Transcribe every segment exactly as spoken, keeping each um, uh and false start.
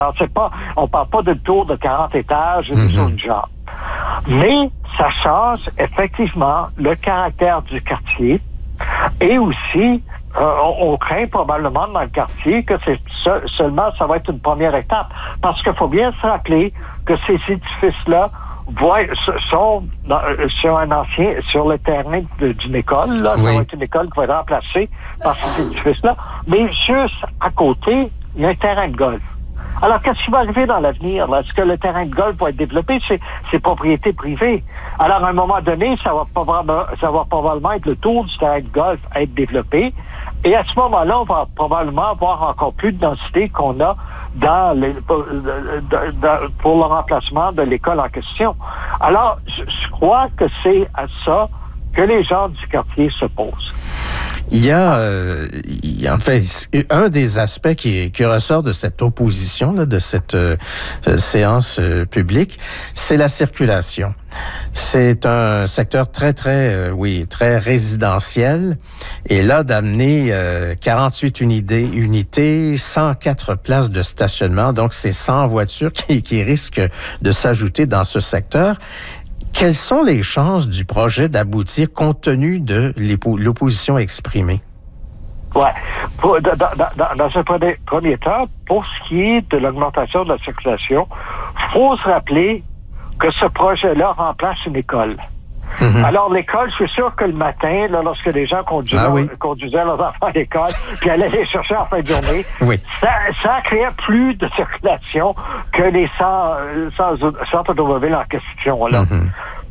Alors, c'est pas, on parle pas de tour de quarante étages ou mm-hmm. des choses du genre. Mais ça change effectivement le caractère du quartier et aussi, euh, on, on craint probablement dans le quartier que c'est se, seulement ça va être une première étape. Parce qu'il faut bien se rappeler que ces édifices-là vont être, sont dans, sur un ancien, sur le terrain de, d'une école. Là, oui. Ça va être une école qui va être remplacée par ces édifices-là. Mais juste à côté, il y a un terrain de golf. Alors, qu'est-ce qui va arriver dans l'avenir? Là? Est-ce que le terrain de golf va être développé? C'est, c'est propriété privée. Alors, à un moment donné, ça va, probablement, ça va probablement être le tour du terrain de golf à être développé. Et à ce moment-là, on va probablement avoir encore plus de densité qu'on a dans les, pour, pour le remplacement de l'école en question. Alors, je, je crois que c'est à ça que les gens du quartier se posent. Il y a, euh, il y a en fait un des aspects qui, qui ressort de cette opposition, là, de cette euh, séance euh, publique, c'est la circulation. C'est un secteur très, très, euh, oui, très résidentiel. Et là, d'amener euh, quarante-huit unités, unités, cent quatre places de stationnement, donc c'est cent voitures qui, qui risquent de s'ajouter dans ce secteur. Quelles sont les chances du projet d'aboutir compte tenu de l'opposition exprimée? Oui. Dans, dans, dans un premier, premier temps, pour ce qui est de l'augmentation de la circulation, il faut se rappeler que ce projet-là remplace une école. Mm-hmm. Alors, l'école, je suis sûr que le matin, là, lorsque les gens conduisaient, ah oui. conduisaient leurs enfants à l'école, puis allaient les chercher en fin de journée, oui. ça, ça créait plus de circulation que les cent, cent automobiles en question. Là. Mm-hmm.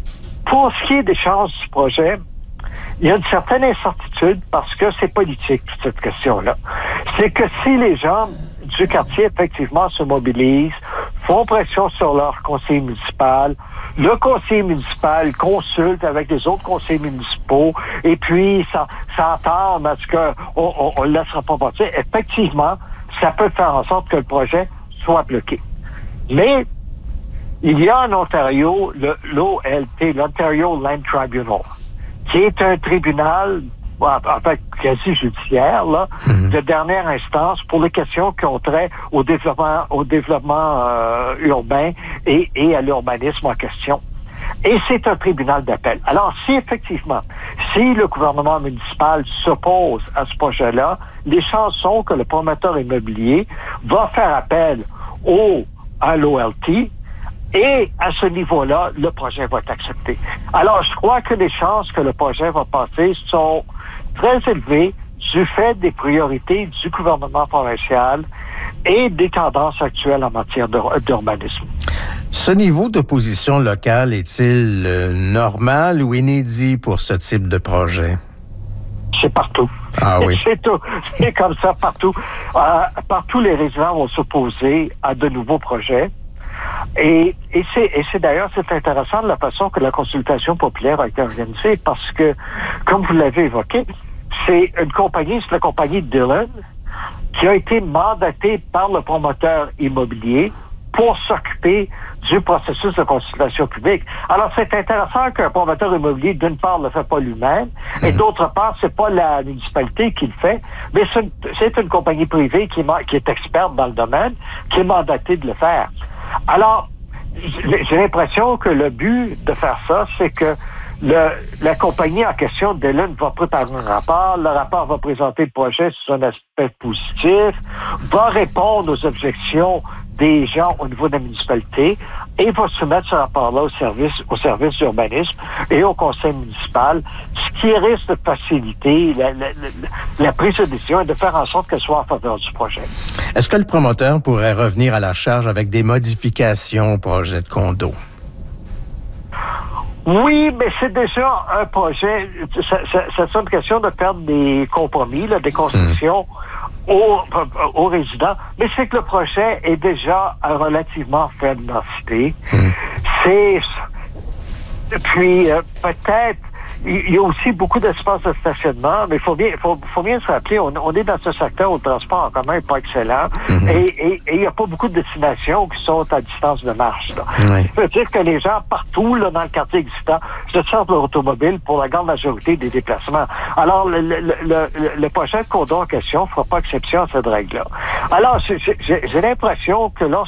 Pour ce qui est des chances du projet, il y a une certaine incertitude parce que c'est politique, toute cette question-là. C'est que si les gens du quartier, effectivement, se mobilisent, font pression sur leur conseiller municipal, le conseiller municipal consulte avec les autres conseillers municipaux et puis ça, s'entend parce qu'on ne le laissera pas partir. Effectivement, ça peut faire en sorte que le projet soit bloqué. Mais il y a en Ontario le, l'O L T, l'Ontario Land Tribunal, qui est un tribunal en fait quasi judiciaire, là, mm-hmm. de dernière instance pour les questions qui ont trait au développement, au développement euh, urbain et, et à l'urbanisme en question. Et c'est un tribunal d'appel. Alors, si effectivement, si le gouvernement municipal s'oppose à ce projet-là, les chances sont que le promoteur immobilier va faire appel au, à l'O L T. Et à ce niveau-là, le projet va être accepté. Alors, je crois que les chances que le projet va passer sont très élevées du fait des priorités du gouvernement provincial et des tendances actuelles en matière d'urbanisme. Ce niveau d'opposition locale est-il euh, normal ou inédit pour ce type de projet? C'est partout. Ah oui. C'est tout. C'est comme ça partout. Euh, partout, les résidents vont s'opposer à de nouveaux projets. Et, et, c'est, et c'est d'ailleurs, c'est intéressant de la façon que la consultation populaire a été organisée parce que, comme vous l'avez évoqué, c'est une compagnie, c'est la compagnie Dillon, qui a été mandatée par le promoteur immobilier pour s'occuper du processus de consultation publique. Alors, c'est intéressant qu'un promoteur immobilier, d'une part, ne le fait pas lui-même, mmh. et d'autre part, c'est pas la municipalité qui le fait, mais c'est une, c'est une compagnie privée qui est, qui est experte dans le domaine, qui est mandatée de le faire. Alors, j'ai l'impression que le but de faire ça, c'est que le, la compagnie en question, Dillon, va préparer un rapport. Le rapport va présenter le projet sous un aspect positif, va répondre aux objections des gens au niveau de la municipalité et va soumettre ce rapport-là au service, au service d'urbanisme et au conseil municipal, ce qui risque de faciliter la, la, la, la prise de décision et de faire en sorte qu'elle soit en faveur du projet. Est-ce que le promoteur pourrait revenir à la charge avec des modifications au projet de condo? Oui, mais c'est déjà un projet. Ça, ça, ça c'est une question de faire des compromis, là, des concessions mmh. aux, aux résidents. Mais c'est que le projet est déjà à relativement faible densité. Mmh. C'est. Puis, euh, peut-être. Il y a aussi beaucoup d'espace de stationnement, mais il faut bien, faut, faut bien se rappeler, on, on est dans ce secteur où le transport en commun n'est pas excellent, mm-hmm. et, et, et il n'y a pas beaucoup de destinations qui sont à distance de marche. Là. Oui. Ça veut dire que les gens partout là, dans le quartier existant se servent leur automobile pour la grande majorité des déplacements. Alors, le, le, le, le, le projet de condo en question ne fera pas exception à cette règle-là. Alors, j'ai, j'ai, j'ai l'impression que lorsque